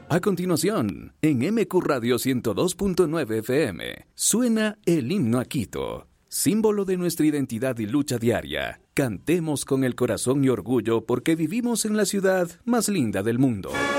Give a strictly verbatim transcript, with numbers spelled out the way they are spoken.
A continuación, en M Q Radio ciento dos punto nueve F M, suena el himno a Quito, símbolo de nuestra identidad y lucha diaria. Cantemos con el corazón y orgullo porque vivimos en la ciudad más linda del mundo.